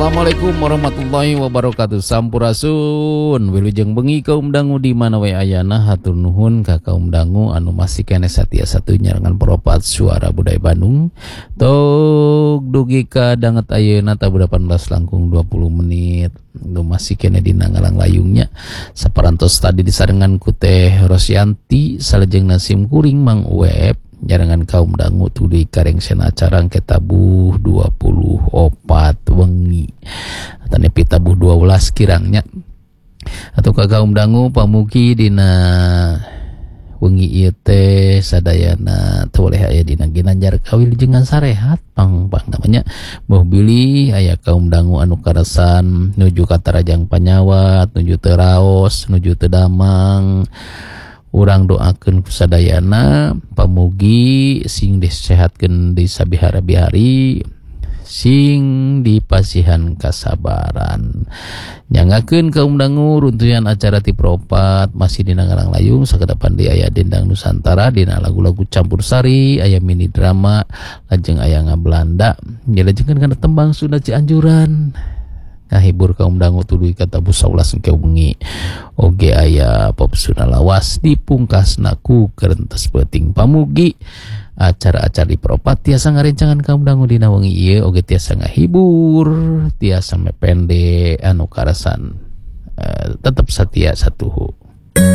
Assalamualaikum warahmatullahi wabarakatuh. Sampurasun wilujeng bengi kaum dangu di mana wae ayana hatur nuhun ka kaum dangu anu masih kene satia-satu nyarangan peropat suara budaya Bandung. Tog dugi ka danget ayeuna tabu 18 langkung 20 menit. Nu masih kene dina ngalang layungnya. Saparantos tadi disarengan ku Teh Rosyanti salajeng Nasim Kuring Mang Web. Jarangan kaum dangu tuluy karengsen acara ke tabuh 24 wengi atau nepi tabuh 12 kirangnya atau ka kaum dangu pamugi dina wengi ieu teh sadayana teu boleh aya dina ginanjar kawilujengan sarehat pang namanya boh bilih aya kaum dangu anu karasan nuju ka Tarajang Panyawat, nuju teu Raos, nuju teu Damang. Urang doakeun kusadayana pamugi sing disehatkeun di sabihara-bihari sing dipasihan kasabaran. Nyangakeun kaum dangu runtuyan acara ti Propat masih dina ngalang layung sakadapan di aya Dendang Nusantara dina lagu-lagu campursari aya mini drama lajeng aya Ngabelanda dilajengkeun kana tembang Sunda Cianjuran. Ngahibur kaum dangu tuluy ka tabuh 11 engke wengi oge aya pop Sunda lawas dipungkasna ku kerentes peuting pamugi acara-acara di Propat tiasa ngarencangan kaum dangu dina wengi ieu oge tiasa ngahibur tiasa mepende anu karasan tetep satia satuhu.